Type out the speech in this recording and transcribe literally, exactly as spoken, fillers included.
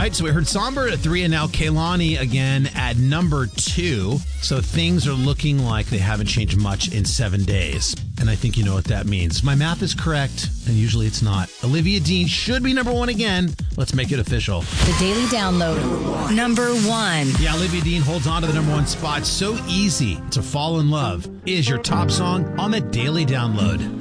right, so we heard Somber at three, and now Kehlani again at number two. So things are looking like they haven't changed much in seven days. And I think you know what that means. My math is correct, and usually it's not. Olivia Dean should be number one again. Let's make it official. The Daily Download. Number one. Yeah, Olivia Dean holds on to the number one spot. So easy to fall in love is your top song on the Daily Download.